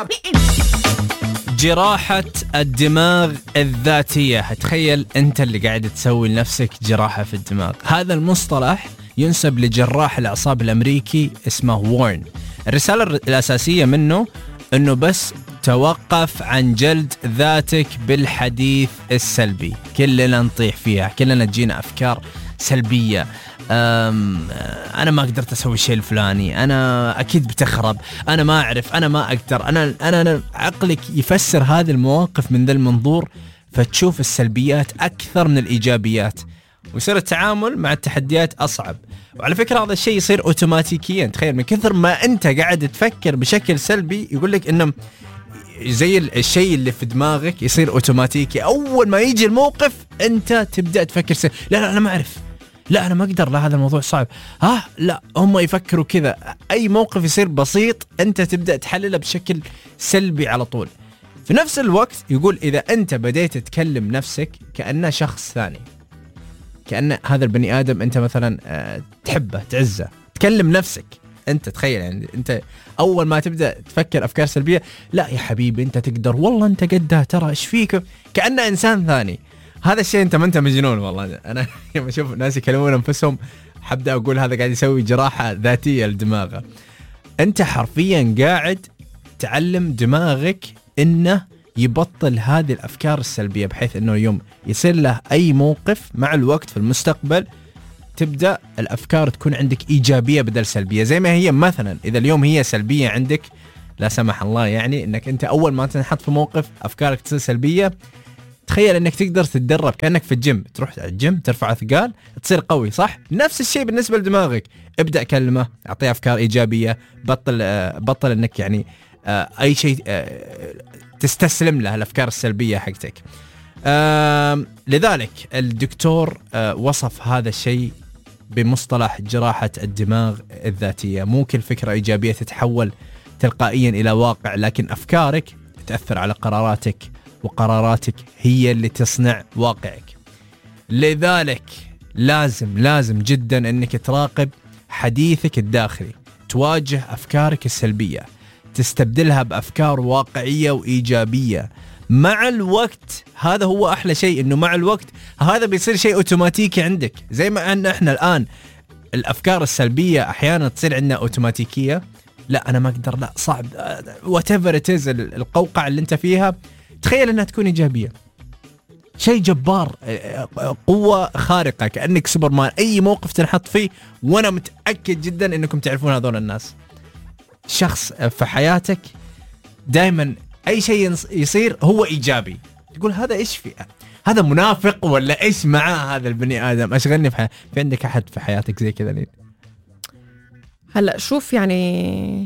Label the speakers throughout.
Speaker 1: جراحة الدماغ الذاتية. تخيل أنت اللي قاعد تسوي لنفسك جراحة في الدماغ. هذا المصطلح ينسب لجراح الأعصاب الأمريكي اسمه وارن. الرسالة الأساسية منه أنه بس توقف عن جلد ذاتك بالحديث السلبي. كلنا نطيح فيها، كلنا تجينا أفكار سلبية. أنا ما قدرت أسوي الشيء الفلاني، أنا أكيد بتخرب، أنا ما أعرف، أنا ما أقدر، أنا عقلك يفسر هذه المواقف من ذا المنظور، فتشوف السلبيات أكثر من الإيجابيات، ويصير التعامل مع التحديات أصعب. وعلى فكرة هذا الشيء يصير أوتوماتيكيا. تخيل من كثر ما أنت قاعد تفكر بشكل سلبي، يقولك إنه زي الشيء اللي في دماغك يصير أوتوماتيكي. أول ما يجي الموقف أنت تبدأ تفكر لا أنا ما أعرف، لا أنا ما أقدر، لا هذا الموضوع صعب، لا هم يفكروا كذا. أي موقف يصير بسيط أنت تبدأ تحلله بشكل سلبي على طول. في نفس الوقت يقول إذا أنت بديت تكلم نفسك كأنه شخص ثاني، كأن هذا البني آدم أنت مثلا تحبه تعزه، تكلم نفسك أنت. تخيل يعني أنت أول ما تبدأ تفكر أفكار سلبية، لا يا حبيبي أنت تقدر، والله أنت قدها، ترى إيش فيك، كأنه إنسان ثاني. هذا الشيء أنت ما أنت مجنون. والله أنا لما أشوف ناس يكلمون أنفسهم حبدأ أقول هذا قاعد يسوي جراحة ذاتية لدماغه. أنت حرفيا قاعد تعلم دماغك إنه يبطل هذه الأفكار السلبية، بحيث إنه يوم يصير له أي موقف مع الوقت في المستقبل تبدأ الأفكار تكون عندك إيجابية بدل سلبية. زي ما هي مثلا إذا اليوم هي سلبية عندك لا سمح الله، يعني إنك أنت أول ما تنحط في موقف أفكارك تصير سلبية، تخيل انك تقدر تتدرب كأنك في الجيم، تروح الجيم ترفع اثقال تصير قوي، صح؟ نفس الشيء بالنسبة لدماغك. ابدأ كلمة، اعطيه افكار ايجابية، بطل انك يعني اي شيء تستسلم له الافكار السلبية حقتك. لذلك الدكتور وصف هذا الشيء بمصطلح جراحة الدماغ الذاتية. مو كل فكرة ايجابية تتحول تلقائيا الى واقع، لكن افكارك تأثر على قراراتك، وقراراتك هي اللي تصنع واقعك. لذلك لازم جدا انك تراقب حديثك الداخلي، تواجه افكارك السلبية، تستبدلها بافكار واقعية وايجابية مع الوقت. هذا هو احلى شيء، انه مع الوقت هذا بيصير شيء اوتوماتيكي عندك. زي ما ان احنا الان الافكار السلبية احيانا تصير عندنا اوتوماتيكية، لا انا ما اقدر، لا صعب، whatever it is، القوقعة اللي انت فيها تخيل انها تكون ايجابيه. شيء جبار، قوه خارقه، كانك سوبرمان. اي موقف تنحط فيه، وانا متاكد جدا انكم تعرفون هذول الناس. شخص في حياتك دائما اي شيء يصير هو ايجابي، تقول هذا ايش فيه، هذا منافق ولا ايش معاه هذا البني ادم. اشغلني في عندك احد في حياتك زي كذا لين
Speaker 2: هلا؟ شوف يعني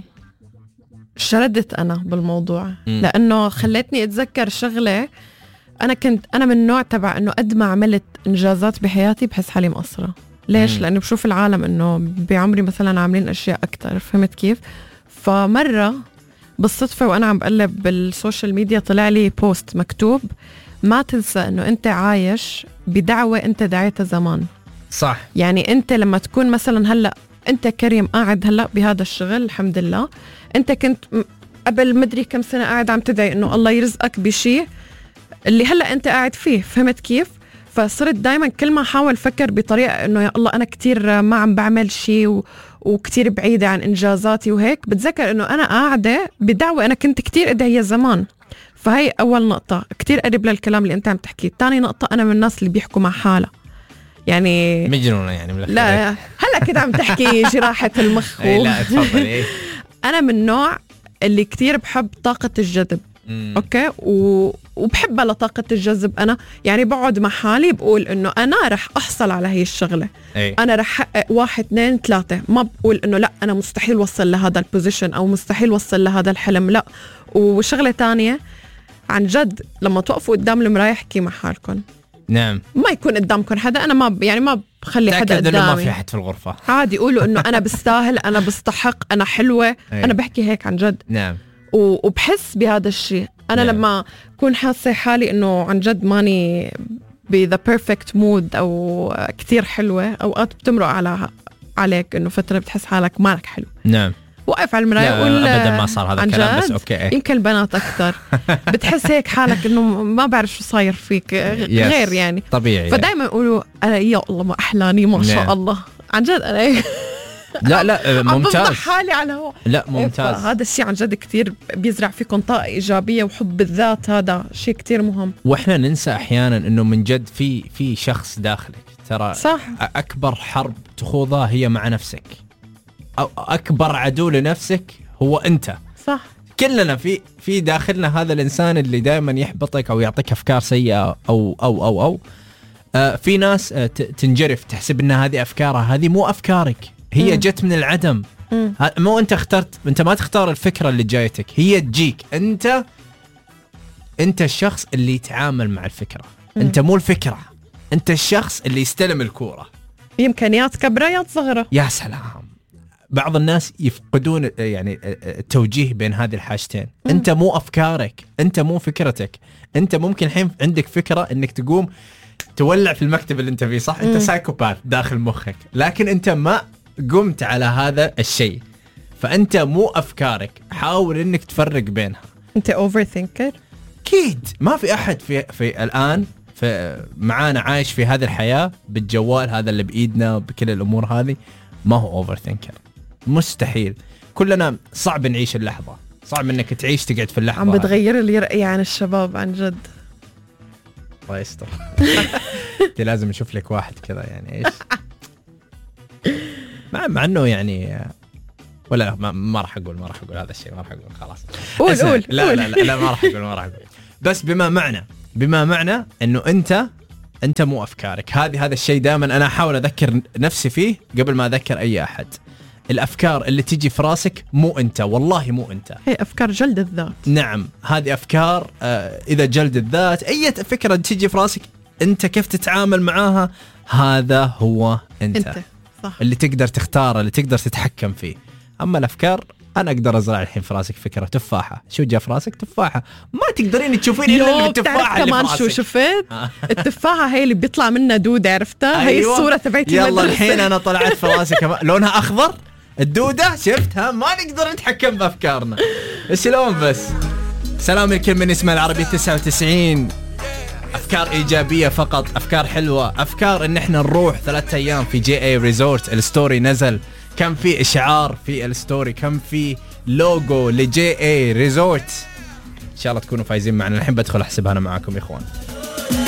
Speaker 2: شردت أنا بالموضوع لأنه خلتني أتذكر شغلة. أنا من النوع تبع أنه قد ما عملت إنجازات بحياتي بحس حالي مقصرة. ليش؟ لأنه بشوف العالم أنه بعمري مثلا عاملين أشياء أكتر، فهمت كيف؟ فمرة بالصدفة وأنا عم بقلب بالسوشيال ميديا طلع لي بوست مكتوب: ما تنسى أنه أنت عايش بدعوة أنت دعيتها زمان.
Speaker 1: صح.
Speaker 2: يعني أنت لما تكون مثلا هلأ أنت كريم قاعد هلأ بهذا الشغل، الحمد لله، أنت كنت قبل مدري كم سنة قاعد عم تدعي إنه الله يرزقك بشيء اللي هلأ أنت قاعد فيه، فهمت كيف؟ فصرت دايما كل ما حاول فكر بطريقة إنه يا الله أنا كتير ما عم بعمل شيء وكتير بعيدة عن إنجازاتي وهيك، بتذكر إنه أنا قاعدة بدعوة أنا كنت كتير أدعيها زمان. فهي أول نقطة، كتير قريب للكلام اللي أنت عم تحكيه. تاني نقطة، أنا من الناس اللي بيحكوا مع حالة، يعني
Speaker 1: مجنونة يعني من
Speaker 2: لا هلا كده عم تحكي جراحة المخ
Speaker 1: لا تفضل.
Speaker 2: أنا من النوع اللي كتير بحب طاقة الجذب. أوكي، وبحب طاقة الجذب. أنا يعني بقعد مع حالي بقول إنه أنا رح أحصل على هي الشغلة، أنا رح أحقق 1 2 3. ما بقول إنه لا أنا مستحيل وصل لهذا البوزيشن أو مستحيل وصل لهذا الحلم، لا. وشغلة تانية عن جد، لما توقفوا قدام المراية احكي مع حالكم.
Speaker 1: نعم.
Speaker 2: ما يكون قدامكم حدا، أنا ما يعني ما بخلي حدا قدامي،
Speaker 1: ما في أحد في الغرفة،
Speaker 2: عادي قولوا إنه أنا بستاهل، أنا بستحق، أنا حلوة. أنا بحكي هيك عن جد.
Speaker 1: نعم.
Speaker 2: وبحس بهذا الشيء. أنا لما أكون حاسة حالي إنه عن جد ماني ب the perfect mood أو كتير حلوة، أوقات بتمرق عليك إنه فترة بتحس حالك مالك حلو.
Speaker 1: نعم.
Speaker 2: وقف على المراية
Speaker 1: لا
Speaker 2: وقول
Speaker 1: ابدا ما صار هذا
Speaker 2: عن
Speaker 1: الكلام،
Speaker 2: جد؟
Speaker 1: بس اوكي.
Speaker 2: يمكن البنات اكثر بتحس هيك حالك انه ما بعرف شو صاير فيك غير يعني
Speaker 1: طبيعي.
Speaker 2: فدايما يقولوا أنا يا الله ما احلاني ما شاء الله. عن جد انا هيك
Speaker 1: لا ممتاز.
Speaker 2: عم حالي على هو.
Speaker 1: لا ممتاز.
Speaker 2: هذا الشيء عن جد كتير بيزرع فيكم طاقة إيجابية وحب الذات، هذا شيء كتير مهم.
Speaker 1: واحنا ننسى احيانا انه من جد في شخص داخلك، ترى
Speaker 2: صح.
Speaker 1: اكبر حرب تخوضها هي مع نفسك، او اكبر عدو لنفسك هو انت.
Speaker 2: صح.
Speaker 1: كلنا في داخلنا هذا الانسان اللي دائما يحبطك او يعطيك افكار سيئة او في ناس تنجرف تحسب ان هذه افكارها، هذه مو افكارك، هي جت من العدم. مو انت اخترت، انت ما تختار الفكرة اللي جايتك، هي تجيك. انت الشخص اللي يتعامل مع الفكرة، انت مو الفكرة، انت الشخص اللي يستلم الكورة.
Speaker 2: إمكانيات كبريات صغرى.
Speaker 1: يا سلام. بعض الناس يفقدون يعني التوجيه بين هذه الحاجتين. انت مو افكارك، انت مو فكرتك. انت ممكن الحين عندك فكرة انك تقوم تولع في المكتب اللي انت فيه، صح؟ انت سايكوباث داخل مخك، لكن انت ما قمت على هذا الشيء، فانت مو افكارك. حاول انك تفرق بينها.
Speaker 2: انت اوفر ثينكر؟
Speaker 1: اكيد ما في احد في الان معانا عايش في هذه الحياة بالجوال هذا اللي بايدنا بكل الامور هذه ما هو اوفر ثينكر، مستحيل. كلنا صعب نعيش اللحظة، صعب انك تعيش تقعد في اللحظة.
Speaker 2: عم بتغير لي رأيي عن الشباب عن جد.
Speaker 1: الله يستر. انت لازم نشوف لك واحد كذا يعني ايش مع انه يعني ولا ما راح اقول هذا الشيء، ما راح اقول خلاص.
Speaker 2: قول.
Speaker 1: لا ما راح اقول. بس بما معنى انه انت مو افكارك. هذا الشيء دائما انا احاول اذكر نفسي فيه قبل ما اذكر اي احد. الافكار اللي تجي في راسك مو انت، والله مو انت.
Speaker 2: هي افكار جلد الذات.
Speaker 1: نعم هذه افكار اذا جلد الذات. اي فكره تجي في راسك انت كيف تتعامل معاها، هذا هو انت.
Speaker 2: صح.
Speaker 1: اللي تقدر تختاره، اللي تقدر تتحكم فيه. اما الافكار انا اقدر ازرع الحين في راسك فكره تفاحه، شو جاء في راسك؟ تفاحه. ما تقدرين تشوفين الا التفاحه اللي في راسك.
Speaker 2: شو شفت؟ التفاحه هي اللي بيطلع منها دودة، عرفتها؟ هي الصوره تبعتي.
Speaker 1: يلا الحين انا طلعت في راسي كمان لونها اخضر الدودة، شفتها؟ ما نقدر نتحكم بافكارنا. شلون بس؟ سلام لكل من يسمع العربي 99. افكار ايجابيه فقط، افكار حلوه، افكار ان احنا نروح 3 ايام في جي اي ريزورت. الستوري نزل، كم في اشعار في الستوري، كم في لوجو لجي اي ريزورت. ان شاء الله تكونوا فايزين معنا. الحين بدخل احسبها انا معاكم يا اخوان.